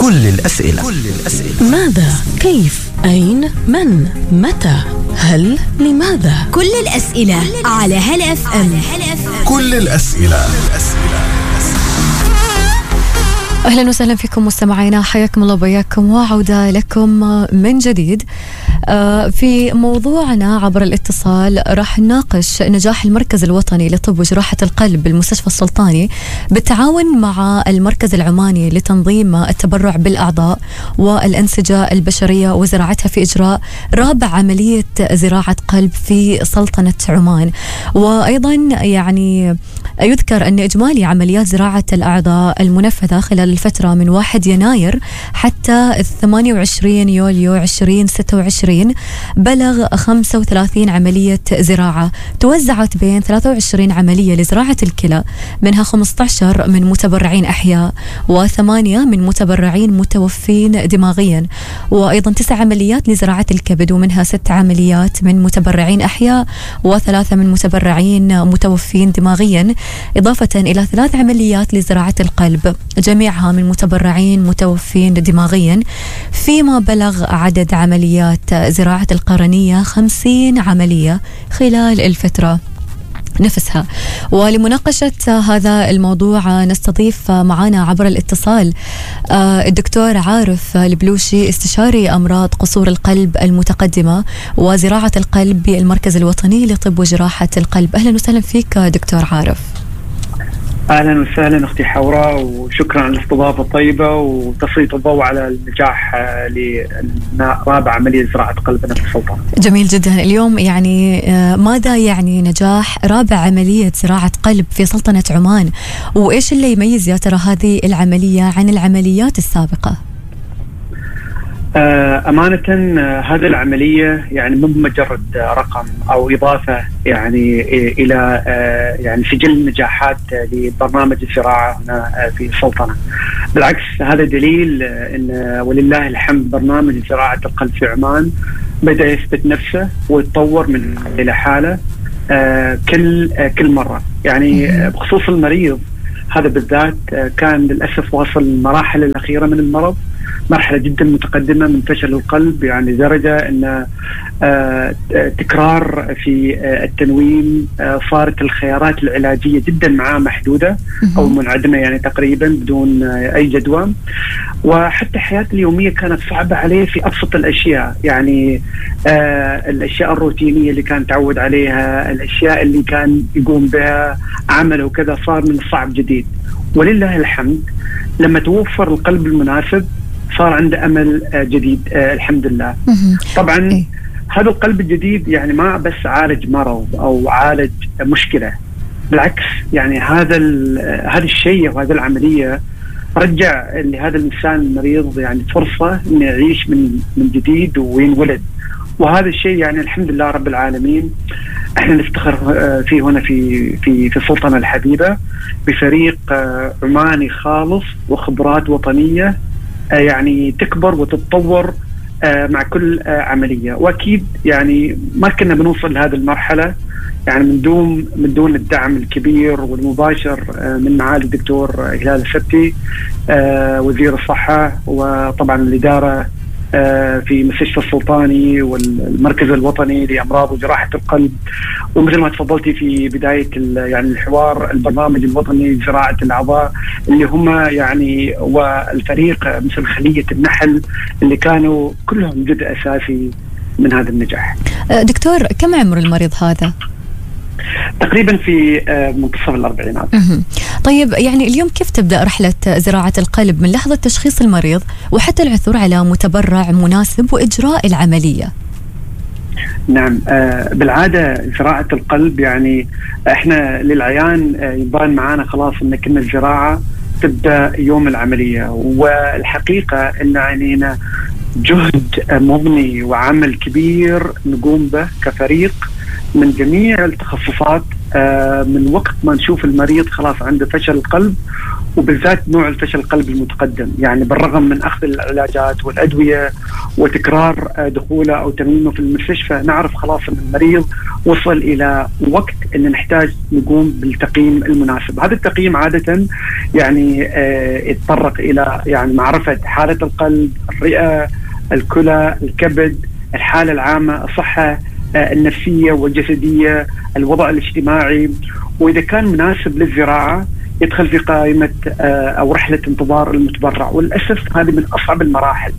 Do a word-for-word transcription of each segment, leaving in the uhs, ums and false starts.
كل الأسئلة. كل الأسئلة. ماذا؟ كيف؟ أين؟ من؟ متى؟ هل؟ لماذا؟ كل الأسئلة على هلا اف ام. كل الأسئلة. أهلا وسهلا فيكم مستمعينا، حياكم الله وبياكم وعودة لكم من جديد. في موضوعنا عبر الاتصال راح نناقش نجاح المركز الوطني لطب وجراحة القلب بالمستشفى السلطاني بالتعاون مع المركز العماني لتنظيم التبرع بالأعضاء والأنسجة البشرية وزراعتها في إجراء رابع عملية زراعة قلب في سلطنة عمان. وأيضا يعني يذكر أن إجمالي عمليات زراعة الأعضاء المنفذة خلال الفترة من واحد يناير حتى ثمانية وعشرين يوليو ألفين وستة وعشرين بلغ خمسة وثلاثين عملية زراعة توزعت بين ثلاثة وعشرين عملية لزراعة الكلى، منها خمسة عشر من متبرعين أحياء وثمانية من متبرعين متوفين دماغيا، وأيضا تسع عمليات لزراعة الكبد ومنها ست عمليات من متبرعين أحياء وثلاثة من متبرعين متوفين دماغيا، إضافة إلى ثلاث عمليات لزراعة القلب جميعها من متبرعين متوفين دماغيا، فيما بلغ عدد عمليات زراعة القرنية خمسين عملية خلال الفترة نفسها. ولمناقشة هذا الموضوع نستضيف معنا عبر الاتصال الدكتور عارف البلوشي، استشاري أمراض قصور القلب المتقدمة وزراعة القلب بالمركز الوطني لطب وجراحة القلب. أهلا وسهلا فيك دكتور عارف. أهلا وسهلا أختي حوراء، وشكرا على الاستضافة الطيبة وتسليط الضوء على النجاح لرابع عملية زراعة قلبنا في السلطنة. جميل جدا. اليوم يعني ماذا يعني نجاح رابع عملية زراعة قلب في سلطنة عمان، وإيش اللي يميز يا ترى هذه العملية عن العمليات السابقة؟ أمانة هذه العملية يعني مو مجرد رقم أو إضافة يعني إلى يعني سجل نجاحات لبرنامج الزراعة هنا في السلطنة، بالعكس هذا دليل إن ولله الحمد برنامج زراعة القلب في عمان بدأ يثبت نفسه ويتطور من إلى حالة كل كل مرة. يعني بخصوص المريض هذا بالذات كان للأسف واصل المراحل الأخيرة من المرض، مرحلة جدا متقدمة من فشل القلب، يعني درجة أن آه تكرار في آه التنويم، آه صارت الخيارات العلاجية جدا معاه محدودة أو منعدمة يعني تقريبا بدون آه أي جدوى، وحتى حياته اليومية كانت صعبة عليه في أبسط الأشياء، يعني آه الأشياء الروتينية اللي كان تعود عليها، الأشياء اللي كان يقوم بها عمله وكذا صار من الصعب جديد. ولله الحمد لما توفر القلب المناسب صار عنده أمل جديد آه الحمد لله. طبعا هذا القلب الجديد يعني ما بس عالج مرض أو عالج مشكلة، بالعكس يعني هذا هذا الشيء وهذا العملية رجع لهذا الإنسان المريض يعني فرصة إنه يعيش من من جديد وينولد، وهذا الشيء يعني الحمد لله رب العالمين احنا نفتخر فيه هنا في في في السلطنة الحبيبة بفريق عماني خالص وخبرات وطنية يعني تكبر وتتطور مع كل عملية. وأكيد يعني ما كنا بنوصل لهذه المرحلة يعني من دون من دون الدعم الكبير والمباشر من معالي الدكتور هلال السبتي وزير الصحة، وطبعا الإدارة في مستشفى السلطاني والمركز الوطني لأمراض وجراحة القلب، ومثل ما تفضلتي في بداية يعني الحوار البرنامج الوطني لزراعة الأعضاء اللي هم يعني والفريق مثل خلية النحل اللي كانوا كلهم جزء أساسي من هذا النجاح. دكتور كم عمر المريض هذا؟ تقريبا في منتصف الأربعينات. طيب يعني اليوم كيف تبدأ رحلة زراعة القلب من لحظة تشخيص المريض وحتى العثور على متبرع مناسب وإجراء العملية؟ نعم آه بالعادة زراعة القلب يعني احنا للعيان آه يبان معانا خلاص ان كنا الزراعة تبدأ يوم العملية، والحقيقة ان علينا جهد مضني وعمل كبير نقوم به كفريق من جميع التخصصات آه من وقت ما نشوف المريض خلاص عنده فشل القلب، وبالذات نوع الفشل القلبي المتقدم. يعني بالرغم من أخذ العلاجات والأدوية وتكرار آه دخوله أو تمرينه في المستشفى، نعرف خلاص أن المريض وصل إلى وقت أن نحتاج نقوم بالتقييم المناسب. هذا التقييم عادة يعني آه يتطرق إلى يعني معرفة حالة القلب، الرئة، الكلى، الكبد، الحالة العامة، الصحة النفسية والجسدية، الوضع الاجتماعي، وإذا كان مناسب للزراعة يدخل في قائمة أو رحلة انتظار المتبرع. وللأسف هذه من أصعب المراحل.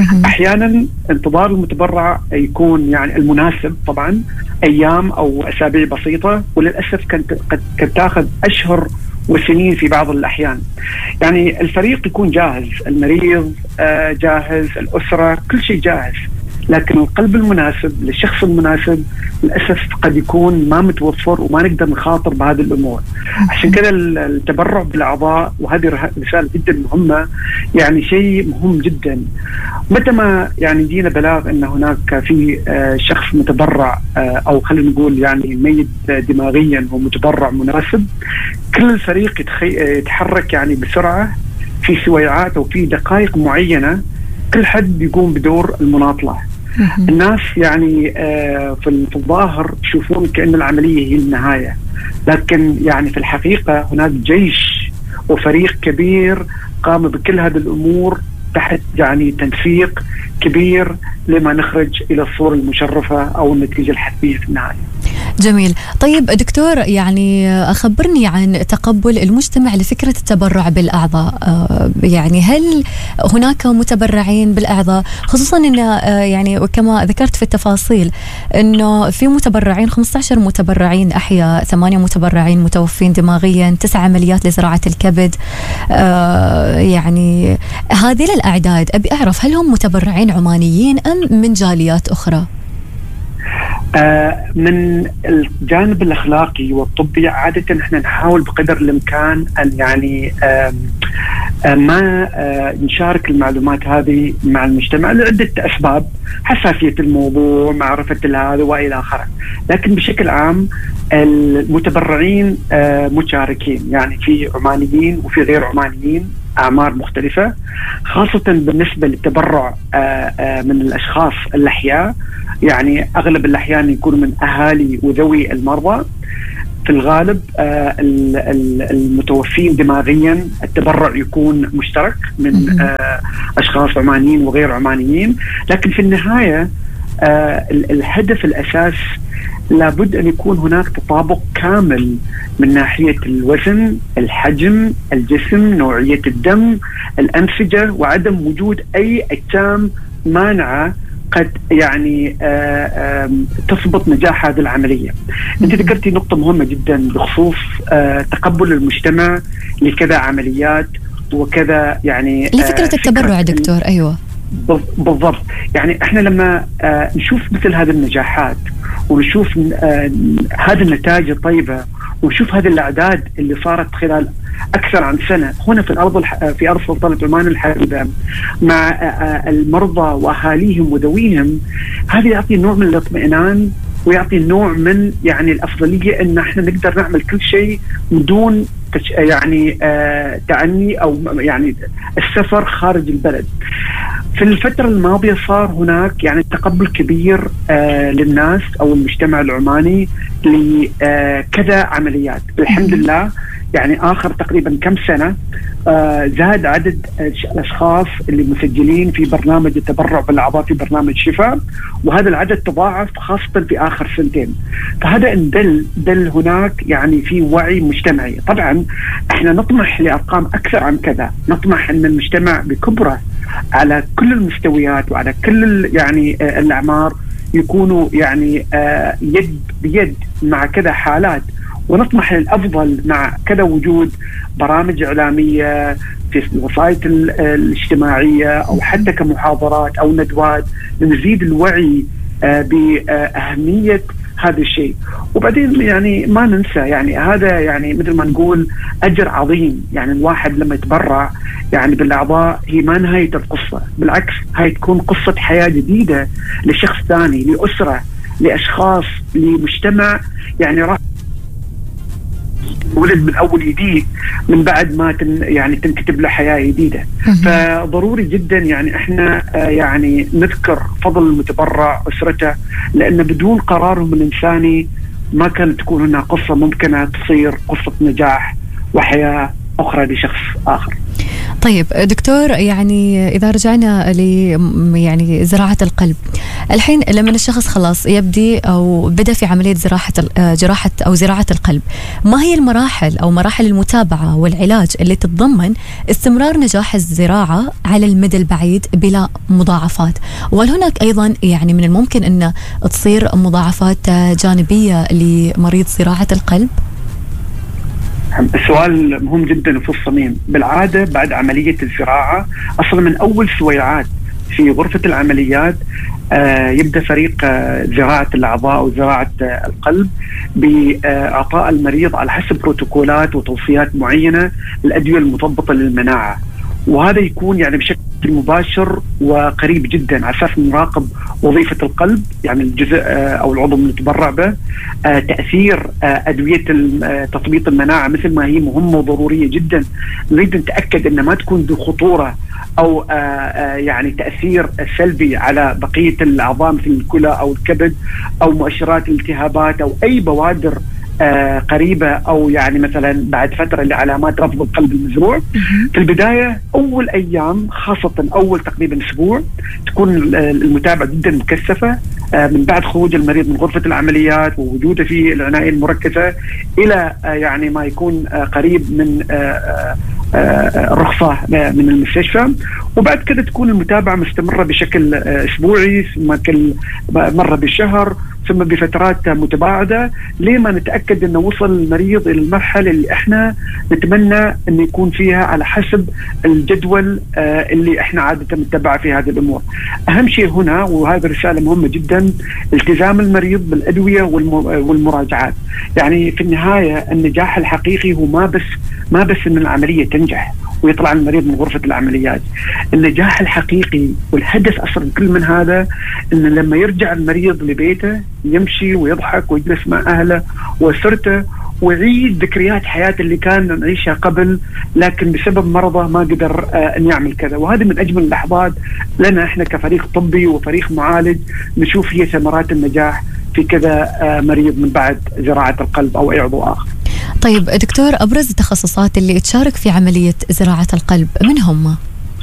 أحيانا انتظار المتبرع يكون يعني المناسب طبعا أيام أو أسابيع بسيطة، وللأسف كانت قد تأخذ أشهر وسنين في بعض الأحيان. يعني الفريق يكون جاهز، المريض جاهز، الأسرة، كل شيء جاهز، لكن القلب المناسب للشخص المناسب للأسف قد يكون ما متوفر وما نقدر نخاطر بهذه الأمور. عشان كذا التبرع بالأعضاء، وهذه رسالة جدا مهمة، يعني شيء مهم جدا. متى ما يعني جينا بلاغ أن هناك في شخص متبرع أو خلينا نقول يعني ميت دماغيا ومتبرع مناسب، كل الفريق يتحرك يعني بسرعة في سويعات أو في دقائق معينة، كل حد يقوم بدور المناطلة. الناس يعني آه في الظاهر يشوفون كأن العملية هي النهاية، لكن يعني في الحقيقة هناك جيش وفريق كبير قام بكل هذه الأمور تحت يعني تنسيق كبير لما نخرج إلى الصورة المشرفة أو النتيجة الحتمية في النهاية. جميل. طيب دكتور، يعني أخبرني عن تقبل المجتمع لفكرة التبرع بالأعضاء. يعني هل هناك متبرعين بالأعضاء، خصوصا أن يعني وكما ذكرت في التفاصيل أنه في متبرعين خمسة عشر متبرعين أحياء، ثمانية متبرعين متوفين دماغيا، تسع عمليات لزراعة الكبد. يعني هذه الأعداد أبي أعرف هل هم متبرعين عمانيين أم من جاليات أخرى؟ آه من الجانب الأخلاقي والطبي عادة احنا نحاول بقدر الإمكان أن يعني آه آه ما آه نشارك المعلومات هذه مع المجتمع لعدة أسباب، حساسية الموضوع، معرفة هذا وإلى آخره. لكن بشكل عام المتبرعين آه مشاركين، يعني في عمانيين وفي غير عمانيين، أعمار مختلفة، خاصة بالنسبة للتبرع آه آه من الأشخاص الأحياء. يعني أغلب الأحيان يكون من أهالي وذوي المرضى. في الغالب آه المتوفين دماغيا التبرع يكون مشترك من آه أشخاص عمانيين وغير عمانيين، لكن في النهاية آه الهدف الأساس لابد أن يكون هناك تطابق كامل من ناحية الوزن، الحجم، الجسم، نوعية الدم، الأنسجة، وعدم وجود أي أجسام مانعة قد يعني آآ آآ تثبط نجاح هذه العملية. أنت ذكرتي نقطة مهمة جدا بخصوص تقبل المجتمع لكذا عمليات وكذا، يعني لفكرة التبرع دكتور. أيوة بالضبط. يعني احنا لما نشوف مثل هذه النجاحات ونشوف هذه النتائج الطيبة ونشوف هذه الأعداد اللي صارت خلال أكثر عن سنة هنا في الأرض في أرض سلطنة عمان الحبيبة مع المرضى وأهاليهم وذويهم، هذا يعطي نوع من الاطمئنان ويعطي نوع من يعني الأفضلية إن احنا نقدر نعمل كل شيء بدون يعني آه تعني أو يعني السفر خارج البلد. في الفترة الماضية صار هناك يعني تقبل كبير آه للناس أو المجتمع العماني لكذا آه عمليات الحمد لله. يعني آخر تقريبا كم سنة آه زاد عدد الأشخاص اللي مسجلين في برنامج التبرع بالأعضاء في برنامج شفاء، وهذا العدد تضاعف خاصة في آخر سنتين. فهذا دل دل هناك يعني في وعي مجتمعي. طبعا احنا نطمح لأرقام أكثر عن كذا، نطمح أن المجتمع بكبره على كل المستويات وعلى كل يعني آه الأعمار يكونوا يعني آه يد بيد مع كذا حالات، ونطمح للأفضل مع كذا وجود برامج إعلامية في الوسائط الاجتماعية أو حتى كمحاضرات أو ندوات لنزيد الوعي بأهمية هذا الشيء. وبعدين يعني ما ننسى يعني هذا يعني مثل ما نقول أجر عظيم. يعني الواحد لما يتبرع يعني بالأعضاء هي ما نهاية القصة، بالعكس هاي تكون قصة حياة جديدة لشخص ثاني، لأسرة، لأشخاص، لمجتمع يعني راح ولد من اول جديد من بعد ما تن يعني تنكتب له حياه جديده. فضروري جدا يعني احنا يعني نذكر فضل المتبرع اسرته، لان بدون قرارهم الانساني ما كانت تكون هنا قصه ممكنه تصير قصه نجاح وحياه اخرى لشخص اخر. طيب دكتور، يعني إذا رجعنا ل يعني زراعة القلب، الحين لما الشخص خلاص يبدي أو بدأ في عملية زراعة جراحة أو زراعة القلب، ما هي المراحل أو مراحل المتابعة والعلاج اللي تتضمن استمرار نجاح الزراعة على المدى البعيد بلا مضاعفات؟ وهل هناك أيضا يعني من الممكن أن تصير مضاعفات جانبية لمريض زراعة القلب؟ السؤال مهم جدا وفي الصميم. بالعادة بعد عملية الزراعة أصلا من أول سويعات في غرفة العمليات آه يبدأ فريق آه زراعة الأعضاء أو زراعة آه القلب بإعطاء المريض على حسب بروتوكولات وتوصيات معينة الأدوية المضبطة للمناعة، وهذا يكون يعني بشكل مباشر وقريب جدا على اساس نراقب وظيفه القلب، يعني الجزء او العضو المتبرع به، تاثير ادويه تثبيط المناعه مثل ما هي مهمه وضروريه جدا. نريد نتاكد ان ما تكون ذو خطوره او يعني تاثير سلبي على بقيه الاعضاء مثل الكلى او الكبد او مؤشرات الالتهابات او اي بوادر آه قريبة أو يعني مثلا بعد فترة لعلامات رفض القلب المزروع. في البداية أول أيام خاصة أول تقريبا أسبوع تكون المتابعة جدا مكثفة آه من بعد خروج المريض من غرفة العمليات ووجوده في العناية المركزة إلى آه يعني ما يكون آه قريب من آه آه رخصة من المستشفى، وبعد كده تكون المتابعة مستمرة بشكل آه أسبوعي، ثم كل مرة بالشهر، ثم بفترات متباعدة، لما نتأكد أنه وصل المريض إلى المرحلة اللي إحنا نتمنى أن يكون فيها على حسب الجدول آه اللي إحنا عادة نتبع في هذه الأمور. أهم شيء هنا، وهذه رسالة مهمة جدا، التزام المريض بالأدوية والمراجعات. يعني في النهاية النجاح الحقيقي هو ما بس ما بس أن العملية تنجح ويطلع المريض من غرفة العمليات. النجاح الحقيقي والهدف أصلا كل من هذا أن لما يرجع المريض لبيته يمشي ويضحك ويجلس مع أهله وأسرته ويعيد ذكريات حياته اللي كان نعيشها قبل، لكن بسبب مرضه ما قدر آه أن يعمل كذا. وهذه من أجمل اللحظات لنا إحنا كفريق طبي وفريق معالج نشوف هي ثمرات النجاح في كذا آه مريض من بعد زراعة القلب أو أي عضو آخر. طيب دكتور، أبرز التخصصات اللي تشارك في عملية زراعة القلب من هم؟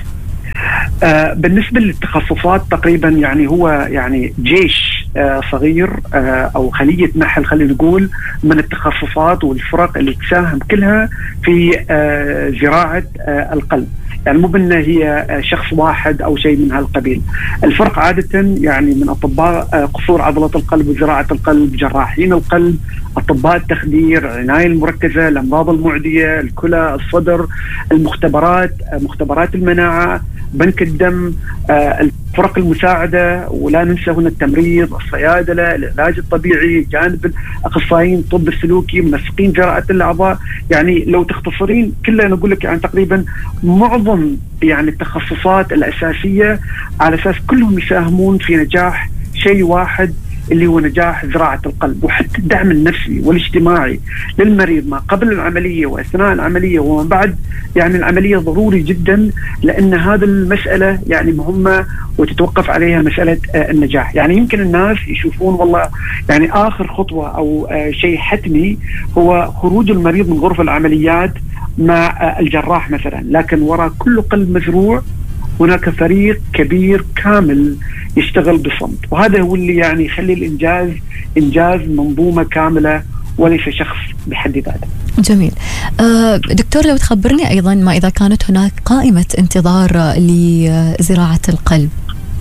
آه بالنسبة للتخصصات تقريبا يعني هو يعني جيش آه صغير آه أو خلية نحل خلينا نقول من التخصصات والفرق اللي تساهم كلها في آه زراعة آه القلب. يعني مو بأنه هي شخص واحد أو شيء من هالقبيل. الفرق عادة يعني من أطباء قصور عضلة القلب وزراعة القلب، جراحين القلب، أطباء التخدير، العناية المركزة، الأمراض المعدية، الكلى، الصدر، المختبرات، مختبرات المناعة، بنك الدم، الفرق المساعدة، ولا ننسى هنا التمريض، الصيادلة، العلاج الطبيعي، جانب أخصائيين الطب السلوكي، منسقين زراعة الأعضاء. يعني لو تختصرين كلها نقول لك يعني تقريبا معظم يعني التخصصات الأساسية على أساس كلهم يساهمون في نجاح شيء واحد اللي هو نجاح زراعة القلب. وحتى الدعم النفسي والاجتماعي للمريض ما قبل العملية وأثناء العملية ومن بعد يعني العملية ضروري جدا، لأن هذا المسألة يعني مهمة وتتوقف عليها مسألة النجاح. يعني يمكن الناس يشوفون والله يعني آخر خطوة أو شيء حتمي هو خروج المريض من غرفة العمليات مع الجراح مثلا، لكن وراء كل قلب مزروع هناك فريق كبير كامل يشتغل بصمت، وهذا هو اللي يعني يخلي الإنجاز إنجاز منظومة كاملة وليس شخص بحد ذاته. جميل. أه دكتور، لو تخبرني أيضا ما إذا كانت هناك قائمة انتظار لزراعة القلب؟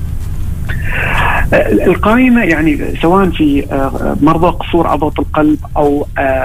القائمة يعني سواء في مرضى قصور عضلة القلب أو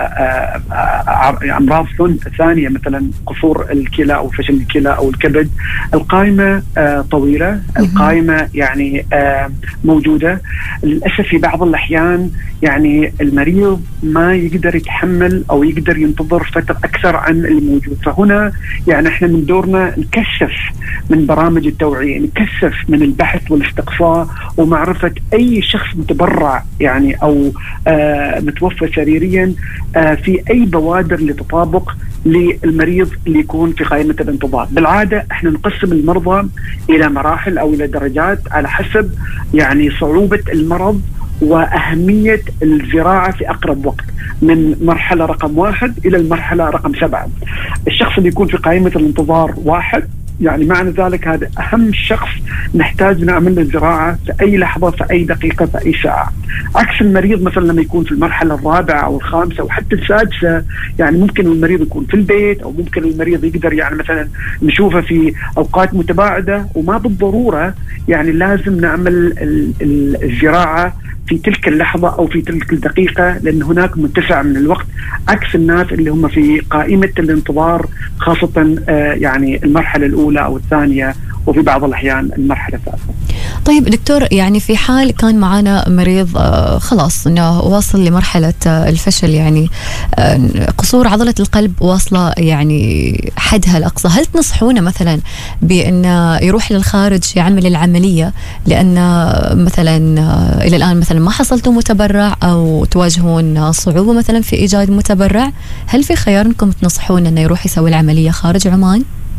أمراض ثانية مثلا قصور الكلى أو فشل الكلى أو الكبد، القائمة طويلة، القائمة يعني موجودة. للأسف في بعض الأحيان يعني المريض ما يقدر يتحمل أو يقدر ينتظر فترة أكثر عن اللي موجود، فهنا يعني إحنا من دورنا نكثف من برامج التوعية، نكثف من البحث والاستقصاء ومعرفة معرفة أي شخص متبرع يعني أو آه متوفى سريريا آه في أي بوادر لتطابق للمريض اللي يكون في قائمة الانتظار. بالعادة احنا نقسم المرضى إلى مراحل أو إلى درجات على حسب يعني صعوبة المرض وأهمية الزراعة في أقرب وقت، من مرحلة رقم واحد إلى المرحلة رقم سبعة. الشخص اللي يكون في قائمة الانتظار واحد يعني معنى ذلك هذا أهم شخص نحتاج نعمل له زراعة في أي لحظة، في أي دقيقة، في أي ساعة. عكس المريض مثلا لما يكون في المرحلة الرابعة أو الخامسة أو حتى السادسة، يعني ممكن المريض يكون في البيت أو ممكن المريض يقدر يعني مثلا نشوفه في أوقات متباعدة، وما بالضرورة يعني لازم نعمل الزراعة في تلك اللحظة أو في تلك الدقيقة، لأن هناك متسع من الوقت عكس الناس اللي هم في قائمة الانتظار، خاصة يعني المرحلة الأولى أو الثانية وفي بعض الأحيان المرحلة الثالثة. طيب دكتور، يعني في حال كان معنا مريض خلاص إنه واصل لمرحلة الفشل، يعني قصور عضلة القلب واصلة يعني حدها الأقصى، هل تنصحونه مثلا بأنه يروح للخارج يعمل العملية لأن مثلا إلى الآن مثلا ما حصلتوا متبرع أو تواجهون صعوبة مثلا في إيجاد متبرع؟ هل في خيار أنكم تنصحون أنه يروح يسوي العملية خارج عمان؟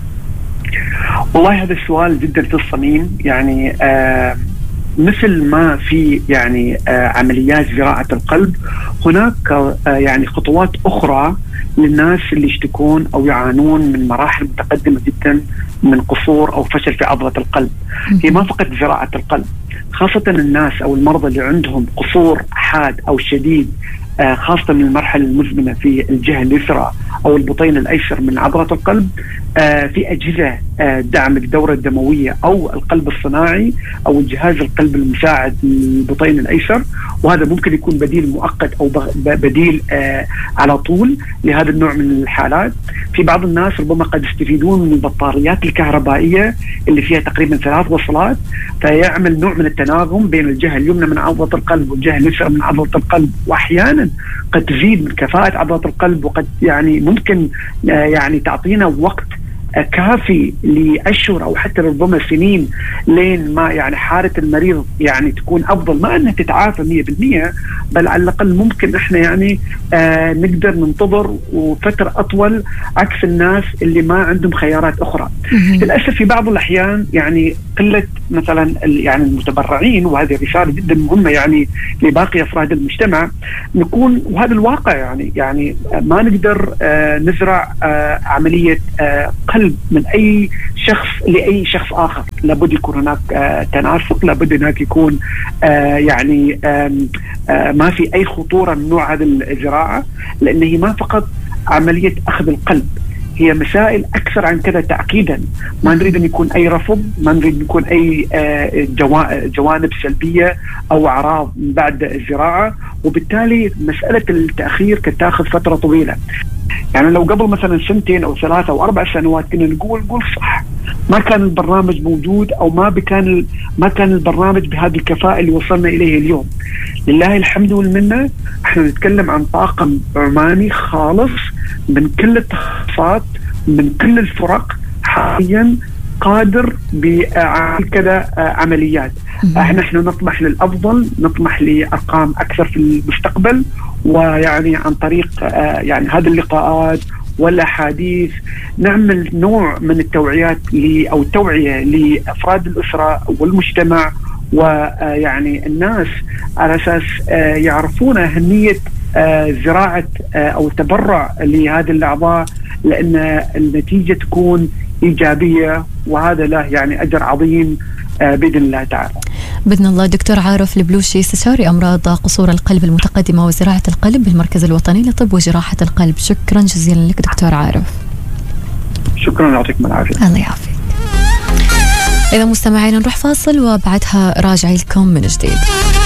والله هذا السؤال جدا في الصميم. يعني آه مثل ما في يعني آه عمليات زراعة القلب، هناك آه يعني خطوات أخرى للناس اللي يشتكون أو يعانون من مراحل متقدمة جدا من قصور أو فشل في عضلة القلب. هي ما فقط زراعة القلب، خاصة الناس أو المرضى اللي عندهم قصور حاد أو شديد، آه خاصة من المرحلة المزمنة في الجهة اليسرى أو البطين الأيسر من عضلة القلب، آه في أجهزة آه دعم الدورة الدموية أو القلب الصناعي أو الجهاز القلب المساعد للبطين الأيسر، وهذا ممكن يكون بديل مؤقت أو بديل آه على طول لهذا النوع من الحالات. في بعض الناس ربما قد يستفيدون من البطاريات الكهربائية اللي فيها تقريبا ثلاث وصلات، فيعمل نوع من التناغم بين الجهة اليمنى من عضلة القلب والجهة اليسرى من عضلة القلب، وأحيانا قد تزيد من كفاءة عضلة القلب، وقد يعني ممكن آه يعني تعطينا وقت كافي لأشهر أو حتى ربما سنين لين ما يعني حالة المريض يعني تكون أفضل، ما أنها تتعافى مية بالمية، بل على الأقل ممكن إحنا يعني آه نقدر ننتظر وفترة أطول، عكس الناس اللي ما عندهم خيارات أخرى. للأسف في بعض الأحيان يعني قلة مثلا يعني المتبرعين، وهذه رسالة جدا مهمة يعني لباقي أفراد المجتمع، نكون وهذا الواقع يعني يعني ما نقدر آه نزرع آه عملية آه قلب من أي شخص لأي شخص آخر. لابد يكون هناك آه تناسق، لابد هناك يكون آه يعني آه آه ما في أي خطورة من نوع هذه الزراعة، لأن هي ما فقط عملية أخذ القلب، هي مسائل أكثر عن كذا تعقيدا. ما نريد أن يكون أي رفض، ما نريد أن يكون أي جوانب سلبية أو أعراض من بعد الزراعة، وبالتالي مسألة التأخير قد تأخذ فترة طويلة. يعني لو قبل مثلا سنتين أو ثلاثة أو أربع سنوات كنا نقول نقول صح، ما كان البرنامج موجود أو ما بكان ما كان البرنامج بهذه الكفاءة اللي وصلنا إليه اليوم. لله الحمد والمنة، احنا نتكلم عن طاقم عماني خالص من كل التخصصات من كل الفرق حاليا قادر بعمل كذا عمليات. احنا نحن نطمح للأفضل، نطمح لأرقام أكثر في المستقبل، ويعني عن طريق يعني هذه اللقاءات والأحاديث نعمل نوع من التوعيات أو التوعية لأفراد الأسرة والمجتمع ويعني الناس، على أساس يعرفون أهمية زراعة أو التبرع لهذه الأعضاء، لأن النتيجة تكون إيجابية، وهذا له يعني أجر عظيم بإذن الله تعالى. بإذن الله. دكتور عارف البلوشي، استشاري أمراض قصور القلب المتقدمة وزراعة القلب بالمركز الوطني لطب وجراحة القلب، شكرا جزيلا لك دكتور عارف. شكرا، يعطيكم العافية. الله يعافيك. إذا مستمعين نروح فاصل وبعدها راجع لكم من جديد.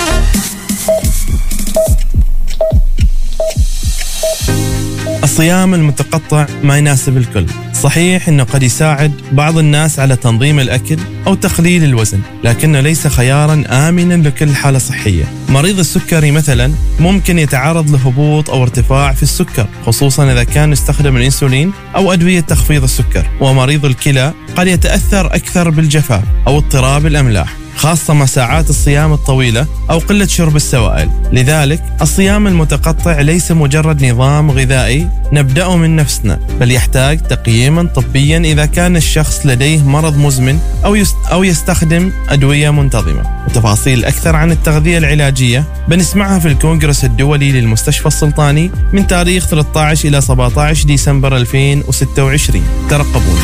الصيام المتقطع ما يناسب الكل. صحيح أنه قد يساعد بعض الناس على تنظيم الأكل أو تقليل الوزن، لكنه ليس خياراً آمناً لكل حالة صحية. مريض السكري مثلاً ممكن يتعرض لهبوط أو ارتفاع في السكر، خصوصاً إذا كان يستخدم الإنسولين أو أدوية تخفيض السكر. ومريض الكلى قد يتأثر أكثر بالجفاف أو اضطراب الأملاح، خاصة مع ساعات الصيام الطويلة أو قلة شرب السوائل. لذلك الصيام المتقطع ليس مجرد نظام غذائي نبدأه من نفسنا، بل يحتاج تقييما طبيا إذا كان الشخص لديه مرض مزمن أو أو يستخدم أدوية منتظمة. وتفاصيل أكثر عن التغذية العلاجية بنسمعها في الكونغرس الدولي للمستشفى السلطاني من تاريخ ثلاثة عشر إلى سبعة عشر ديسمبر ألفين وستة وعشرين. ترقبونا.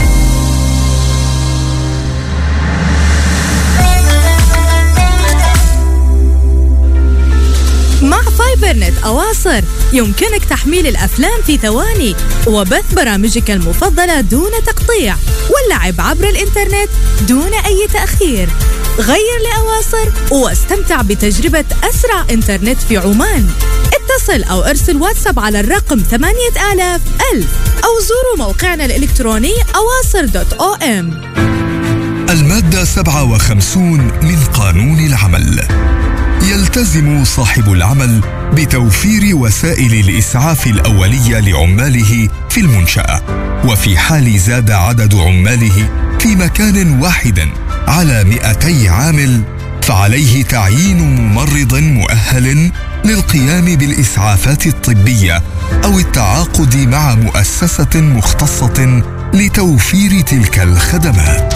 مع فايبرنت أواصر يمكنك تحميل الأفلام في ثواني وبث برامجك المفضلة دون تقطيع واللعب عبر الإنترنت دون أي تأخير. غير لأواصر واستمتع بتجربة أسرع إنترنت في عمان. اتصل أو ارسل واتساب على الرقم ثمانية آلاف ألف أو زوروا موقعنا الإلكتروني أواصر دوت أو إم. المادة سبعة وخمسين من قانون العمل: يلتزم صاحب العمل بتوفير وسائل الإسعاف الأولية لعماله في المنشأة، وفي حال زاد عدد عماله في مكان واحد على مئتي عامل فعليه تعيين ممرض مؤهل للقيام بالإسعافات الطبية أو التعاقد مع مؤسسة مختصة لتوفير تلك الخدمات.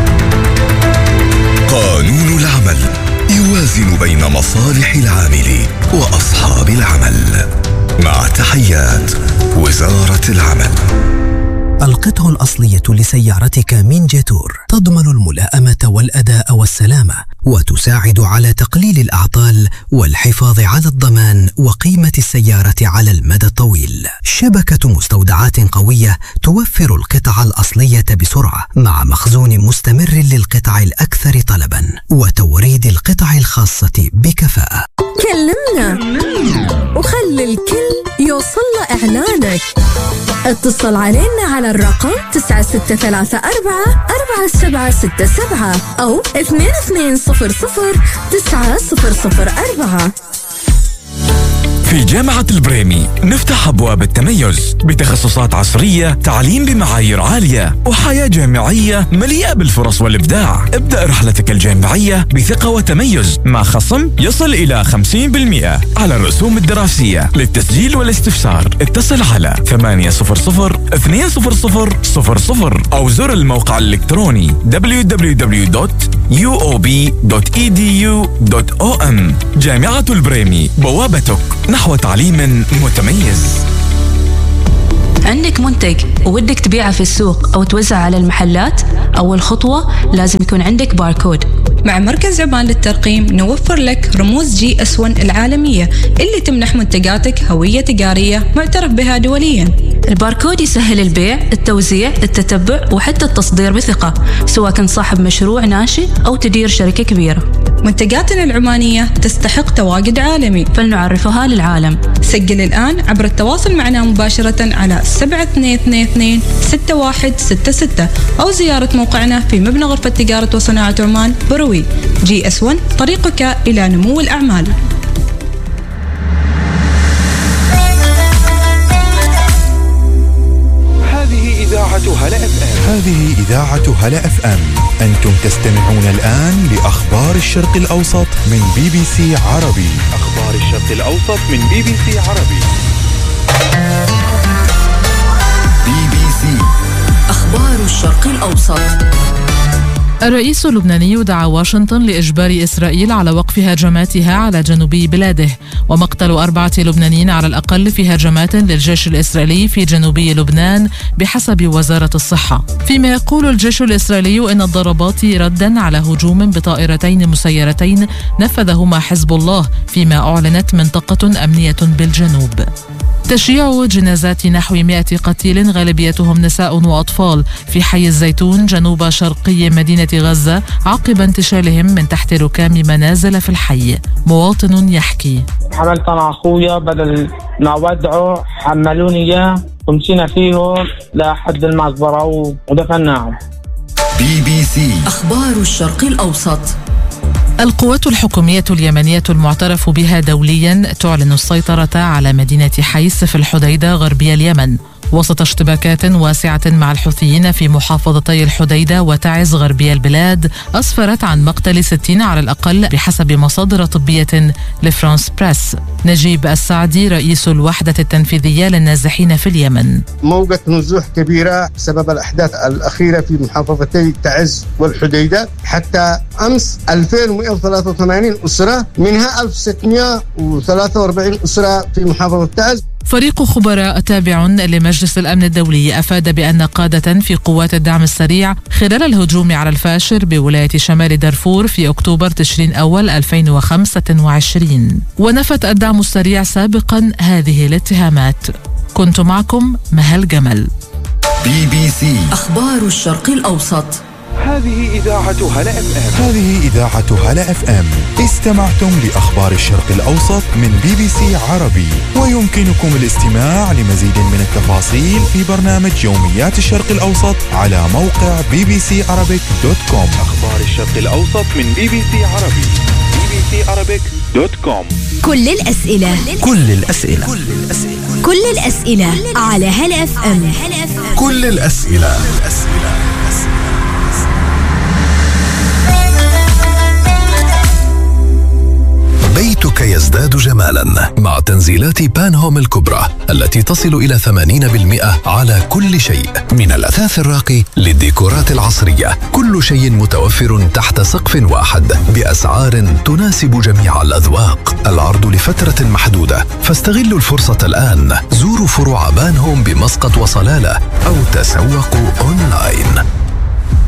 قانون العمل يوازن بين مصالح العامل وأصحاب العمل. مع تحيات وزارة العمل. القطع الأصلية لسيارتك من جيتور تضمن الملائمة والأداء والسلامة، وتساعد على تقليل الأعطال والحفاظ على الضمان وقيمة السيارة على المدى الطويل. شبكة مستودعات قوية توفر القطع الأصلية بسرعة مع مخزون مستمر للقطع الأكثر طلبا وتوريد القطع الخاصة بكفاءة. كلمنا وخلي الكل يوصل له إعلانك. اتصل علينا على الرقم تسعة ستة ثلاثة أربعة أربعة سبعة ستة سبعة أو اثنين اثنين صفر صفر تسعة صفر صفر أربعة. في جامعة البريمي نفتح أبواب التميز بتخصصات عصرية، تعليم بمعايير عالية، وحياة جامعية مليئة بالفرص والإبداع. ابدأ رحلتك الجامعية بثقة وتميز مع خصم يصل إلى خمسين بالمئة على الرسوم الدراسية. للتسجيل والاستفسار اتصل على ثمانية صفر صفر اثنين صفر صفر صفر صفر أو زر الموقع الإلكتروني دبليو دبليو دبليو دوت يو أو بي دوت إي دي يو دوت أو إم. جامعة البريمي، بوابتك نحو تعليم متميز. عندك منتج وودك تبيعه في السوق أو توزع على المحلات؟ أول خطوة لازم يكون عندك باركود. مع مركز عمان للترقيم نوفر لك رموز جي اس واحد العالمية اللي تمنح منتجاتك هوية تجارية معترف بها دوليا. الباركود يسهل البيع، التوزيع، التتبع وحتى التصدير بثقة، سواء كنت صاحب مشروع ناشئ أو تدير شركة كبيرة. منتجاتنا العمانية تستحق تواجد عالمي، فلنعرفها للعالم. سجل الآن عبر التواصل معنا مباشرة على سبعة اثنين اثنين اثنين ستة واحد ستة ستة أو زيارة موقعنا في مبنى غرفة تجارة وصناعة عمان بروي. جي اس واحد، طريقك إلى نمو الأعمال. هذه إذاعة هلا اف ام. هذه إذاعة هلا اف ام. أنتم تستمعون الآن لأخبار الشرق الأوسط من بي بي سي عربي. أخبار الشرق الأوسط من بي بي سي عربي. بي بي سي أخبار الشرق الأوسط. الرئيس اللبناني دعا واشنطن لإجبار إسرائيل على وقف هجماتها على جنوب بلاده، ومقتل أربعة لبنانيين على الأقل في هجمات للجيش الإسرائيلي في جنوبي لبنان بحسب وزارة الصحة. فيما يقول الجيش الإسرائيلي إن الضربات ردا على هجوم بطائرتين مسيرتين نفذهما حزب الله، فيما أعلنت منطقة أمنية بالجنوب. تشييع جنازات نحو مئة قتيل غالبيتهم نساء وأطفال في حي الزيتون جنوب شرقي مدينة غزة عقب انتشالهم من تحت ركام منازل في الحي. مواطن يحكي: حملت أنا أخويا بدل ما ودعه حملوني إياه ومشينا فيه لحد المقبرة ودفناهم. بي بي سي أخبار الشرق الأوسط. القوات الحكومية اليمنية المعترف بها دوليا تعلن السيطرة على مدينة حيس في الحديدة غربي اليمن، وسط اشتباكات واسعة مع الحوثيين في محافظتي الحديدة وتعز غربي البلاد أسفرت عن مقتل ستين على الأقل بحسب مصادر طبية لفرانس بريس. نجيب السعدي رئيس الوحدة التنفيذية للنازحين في اليمن: موجة نزوح كبيرة بسبب الأحداث الأخيرة في محافظتي تعز والحديدة. حتى أمس ألفين ومئة وثلاثة وثمانين أسرة، منها ألف وستمئة وثلاثة وأربعين أسرة في محافظة تعز. فريق خبراء تابع لمجلس الأمن الدولي أفاد بأن قادة في قوات الدعم السريع خلال الهجوم على الفاشر بولاية شمال دارفور في أكتوبر تشرين أول ألفين وخمسة وعشرين. ونفت الدعم السريع سابقا هذه الاتهامات. كنت معكم مهل جمل. بي بي سي أخبار الشرق الأوسط. هذه إذاعة هلا اف ام. هذه إذاعة هلا اف ام. استمعتم لأخبار الشرق الأوسط من بي بي سي عربي، ويمكنكم الاستماع لمزيد من التفاصيل في برنامج يوميات الشرق الأوسط على موقع بي بي سي عربيك دوت كوم. أخبار الشرق الأوسط من بي بي سي عربي. بي بي سي عربيك دوت كوم. كل الأسئلة كل الأسئلة كل الأسئلة كل الأسئلة على هلا اف ام. كل الأسئلة. بيتك يزداد جمالا مع تنزيلات بان هوم الكبرى التي تصل إلى ثمانين بالمئة على كل شيء، من الأثاث الراقي للديكورات العصرية. كل شيء متوفر تحت سقف واحد بأسعار تناسب جميع الأذواق. العرض لفترة محدودة، فاستغلوا الفرصة الآن. زوروا فروع بان هوم بمسقط وصلالة أو تسوقوا أونلاين.